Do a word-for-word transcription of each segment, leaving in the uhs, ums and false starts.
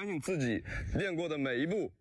相信自己练过的每一步。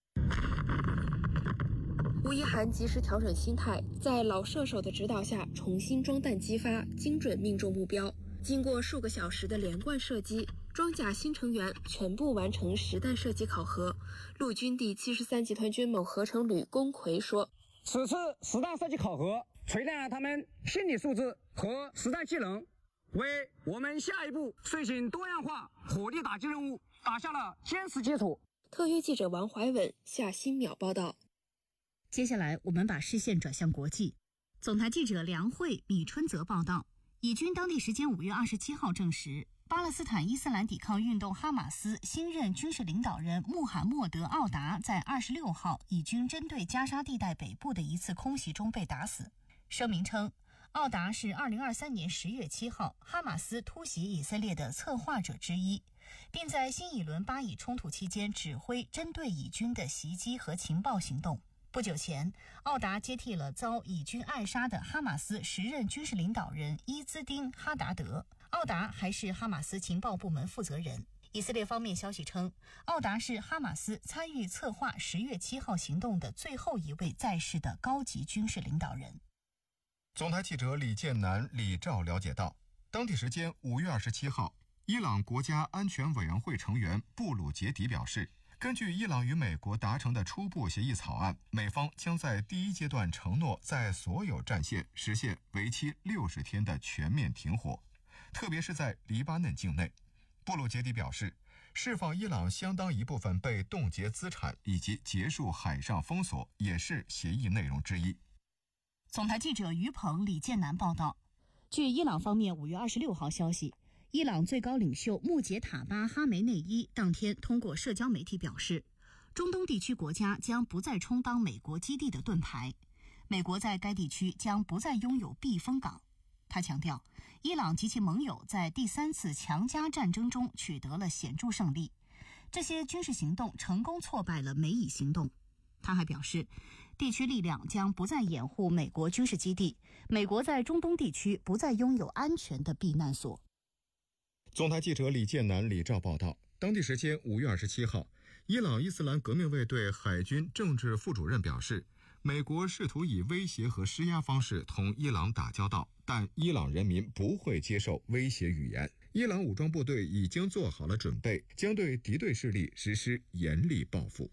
吴一涵及时调整心态，在老射手的指导下重新装弹击发，精准命中目标。经过数个小时的连贯射击，装甲新成员全部完成实弹射击考核。陆军第七十三集团军某合成旅龚奎说：“ 此次实弹射击考核锤炼了他们心理素质和实战技能，为我们下一步遂行多样化火力打击任务打下了坚实基础。” 特约记者王怀稳、夏新淼报道。 接下来我们把视线转向国际。总台记者梁慧、米春泽报道，以军当地时间五月二十七号证实，巴勒斯坦伊斯兰抵抗运动哈马斯新任军事领导人穆罕默德·奥达在二十六号以军针对加沙地带北部的一次空袭中被打死。声明称，奥达是二零二三年十月七号哈马斯突袭以色列的策划者之一，并在新一轮巴以冲突期间指挥针对以军的袭击和情报行动。不久前，奥达接替了遭以军暗杀的哈马斯时任军事领导人伊兹丁·哈达德。奥达还是哈马斯情报部门负责人。以色列方面消息称，奥达是哈马斯参与策划十月七号行动的最后一位在世的高级军事领导人。 总台记者李建南、李兆了解到，当地时间五月二十七号，伊朗国家安全委员会成员布鲁杰迪表示，根据伊朗与美国达成的初步协议草案，美方将在第一阶段承诺在所有战线实现为期六十天的全面停火，特别是在黎巴嫩境内。布鲁杰迪表示，释放伊朗相当一部分被冻结资产以及结束海上封锁也是协议内容之一。 总台记者于鹏、李建南报道，据伊朗方面五月二十六号消息，伊朗最高领袖穆杰塔巴·哈梅内伊当天通过社交媒体表示，中东地区国家将不再充当美国基地的盾牌，美国在该地区将不再拥有避风港。他强调，伊朗及其盟友在第三次强加战争中取得了显著胜利，这些军事行动成功挫败了美以行动。他还表示，地区力量将不再掩护美国军事基地，美国在中东地区不再拥有安全的避难所。 总台记者李建南、李兆报道，当地时间五月二十七号，伊朗伊斯兰革命卫队海军政治副主任表示，美国试图以威胁和施压方式同伊朗打交道，但伊朗人民不会接受威胁语言。伊朗武装部队已经做好了准备，将对敌对势力实施严厉报复。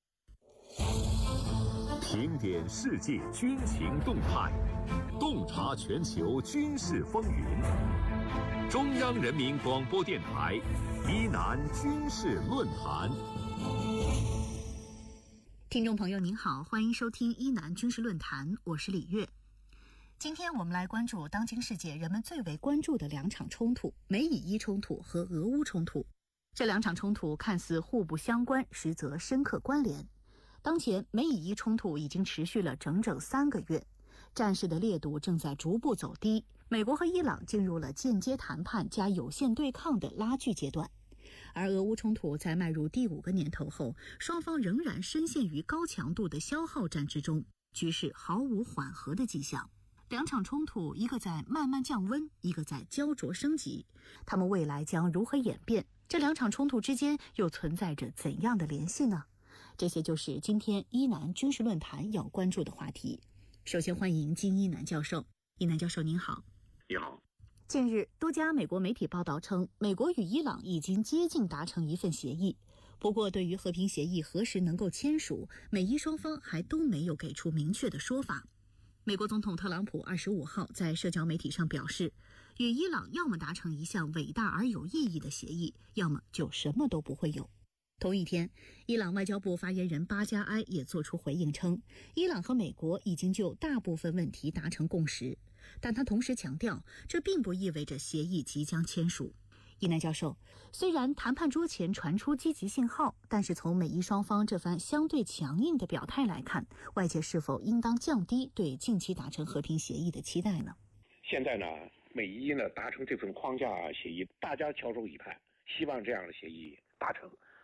评点世界军情动态，洞察全球军事风云。中央人民广播电台伊南军事论坛。 听众朋友您好，欢迎收听伊南军事论坛，我是李月。今天我们来关注当今世界人们最为关注的两场冲突，美以伊冲突和俄乌冲突。这两场冲突看似互不相关，实则深刻关联。当前美以伊冲突已经持续了整整三个月，战事的烈度正在逐步走低，美国和伊朗进入了间接谈判加有限对抗的拉锯阶段。而俄乌冲突在迈入第五个年头后，双方仍然深陷于高强度的消耗战之中，局势毫无缓和的迹象。两场冲突，一个在慢慢降温，一个在焦灼升级，他们未来将如何演变？这两场冲突之间又存在着怎样的联系呢？这些就是今天伊南军事论坛要关注的话题。首先欢迎金一南教授。一南教授您好。 你好。 近日，多家美国媒体报道称，美国与伊朗已经接近达成一份协议。不过，对于和平协议何时能够签署，美伊双方还都没有给出明确的说法。美国总统特朗普二十五号在社交媒体上表示，与伊朗要么达成一项伟大而有意义的协议，要么就什么都不会有。同一天，伊朗外交部发言人巴加埃也作出回应称，伊朗和美国已经就大部分问题达成共识，但他同时强调，这并不意味着协议即将签署。伊南教授，虽然谈判桌前传出积极信号，但是从美伊双方这番相对强硬的表态来看，外界是否应当降低对近期达成和平协议的期待呢？ 现在呢，美伊呢达成这份框架协议，大家翘首以盼，希望这样的协议达成。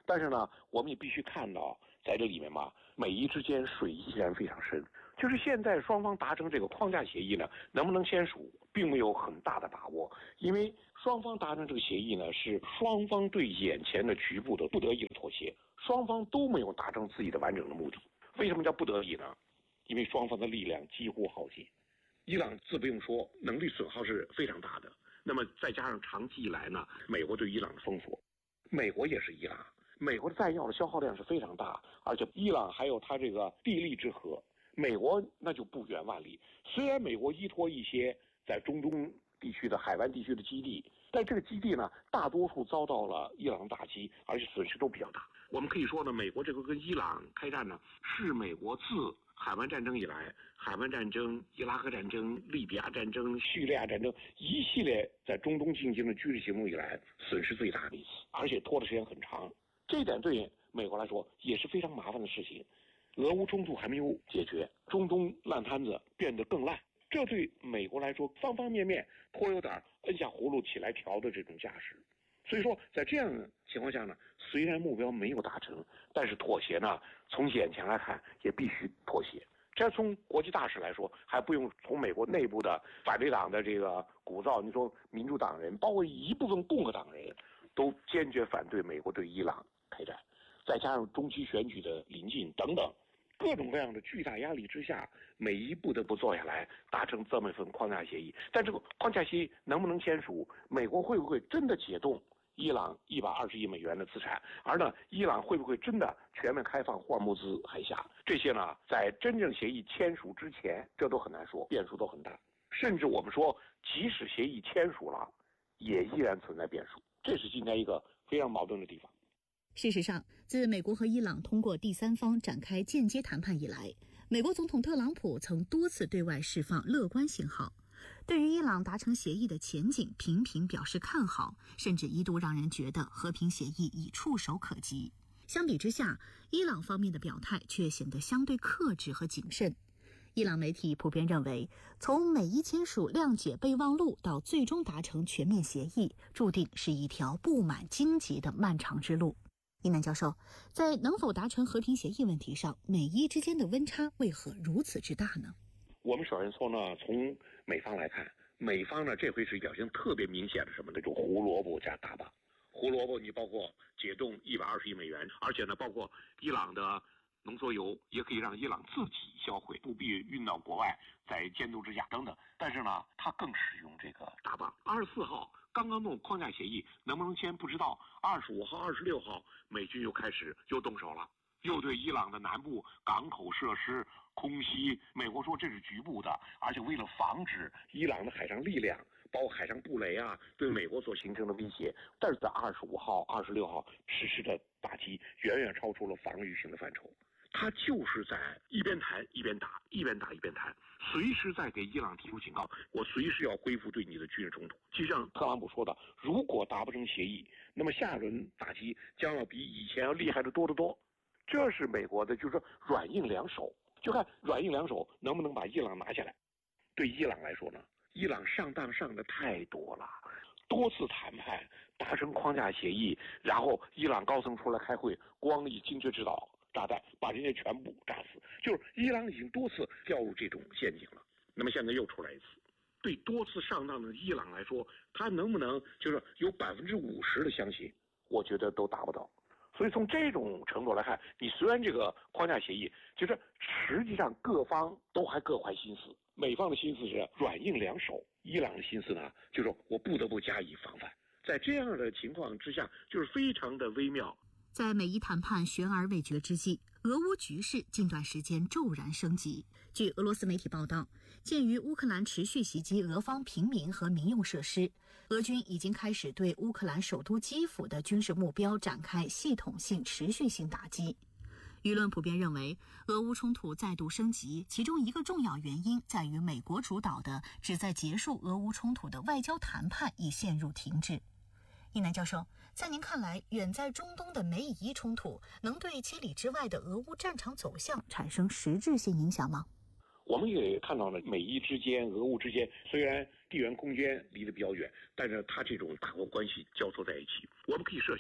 但是呢，我们也必须看到，在这里面嘛，美伊之间水依然非常深。就是现在双方达成这个框架协议呢，能不能签署，并没有很大的把握，因为双方达成这个协议呢，是双方对眼前的局部的不得已的妥协，双方都没有达成自己的完整的目的。为什么叫不得已呢？因为双方的力量几乎耗尽，伊朗自不用说，能力损耗是非常大的。那么再加上长期以来呢，美国对伊朗的封锁，美国也是伊朗，美国的弹药的消耗量是非常大，而且伊朗还有它这个地利之和，美国那就不远万里。虽然美国依托一些在中东地区的海湾地区的基地，但这个基地呢，大多数遭到了伊朗打击，而且损失都比较大。我们可以说呢，美国这个跟伊朗开战呢，是美国自海湾战争以来，海湾战争、伊拉克战争、利比亚战争、叙利亚战争一系列在中东进行的军事行动以来，损失最大的一次，而且拖的时间很长。这一点对美国来说也是非常麻烦的事情。俄乌冲突还没有解决，中东烂摊子变得更烂，这对美国来说方方面面颇有点摁下葫芦起来调的这种架势。所以说，在这样的情况下呢，虽然目标没有达成，但是妥协呢，从眼前来看也必须妥协。这从国际大势来说，还不用从美国内部的反对党的这个鼓噪，你说民主党人，包括一部分共和党人，都坚决反对美国对伊朗开战，再加上中期选举的临近等等，各种各样的巨大压力之下，美伊不得不坐下来达成这么一份框架协议。但这个框架协议能不能签署，美国会不会真的解冻伊朗一百二十亿美元的资产，而呢，伊朗会不会真的全面开放霍尔木兹海峡？这些呢，在真正协议签署之前，这都很难说，变数都很大。甚至我们说，即使协议签署了，也依然存在变数。这是今天一个非常矛盾的地方。 事实上，自美国和伊朗通过第三方展开间接谈判以来，美国总统特朗普曾多次对外释放乐观信号。对于伊朗达成协议的前景频频表示看好，甚至一度让人觉得和平协议已触手可及。相比之下，伊朗方面的表态却显得相对克制和谨慎。伊朗媒体普遍认为，从美伊签署谅解备忘录到最终达成全面协议，注定是一条布满荆棘的漫长之路。伊南教授，在能否达成和平协议问题上，美伊之间的温差为何如此之大呢？ 我们首先说呢，从美方来看，美方呢这回是表现特别明显的什么那种胡萝卜加大棒。胡萝卜你包括解冻一百二十亿美元，而且呢包括伊朗的浓缩铀也可以让伊朗自己销毁，不必运到国外，在监督之下等等。但是呢，他更使用这个大棒。二十四号刚刚弄框架协议，能不能签不知道。二十五号、二十六号，美军又开始又动手了，又对伊朗的南部港口设施空袭。美国说这是局部的，而且为了防止伊朗的海上力量，包括海上布雷啊，对美国所形成的威胁，但是在二十五号、二十六号实施的打击远远超出了防御性的范畴。他就是在一边谈一边打，一边打一边谈，随时在给伊朗提出警告，我随时要恢复对你的军事冲突。就像特朗普说的，如果达不成协议，那么下轮打击将要比以前要厉害的多得多。这是美国的，就是说软硬两手，就看软硬两手能不能把伊朗拿下来。对伊朗来说呢，伊朗上当上的太多了，多次谈判达成框架协议，然后伊朗高层出来开会，光以精确制导炸弹把人家全部炸死，就是伊朗已经多次掉入这种陷阱了。那么现在又出来一次，对多次上当的伊朗来说，他能不能就是有百分之五十的相信？我觉得都达不到。所以从这种程度来看，你虽然这个框架协议，就是实际上各方都还各怀心思。美方的心思是软硬两手，伊朗的心思呢，就是我不得不加以防范。在这样的情况之下，就是非常的微妙。 在美伊谈判悬而未决之际，俄乌局势近段时间骤然升级。据俄罗斯媒体报道，鉴于乌克兰持续袭击俄方平民和民用设施，俄军已经开始对乌克兰首都基辅的军事目标展开系统性、持续性打击。舆论普遍认为，俄乌冲突再度升级，其中一个重要原因在于美国主导的旨在结束俄乌冲突的外交谈判已陷入停滞。一南教授，在您看来，远在中东的美以伊冲突能对千里之外的俄乌战场走向产生实质性影响吗？ 我们也看到了美伊之间、俄乌之间，虽然地缘空间离得比较远，但是它这种大国关系交错在一起。我们可以设想，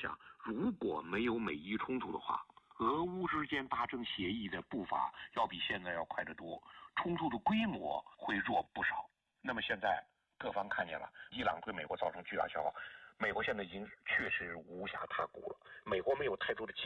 如果没有美伊冲突的话，俄乌之间达成协议的步伐要比现在要快得多，冲突的规模会弱不少。那么现在各方看见了，伊朗对美国造成巨大消耗，美国现在已经确实无暇他顾了，美国没有太多的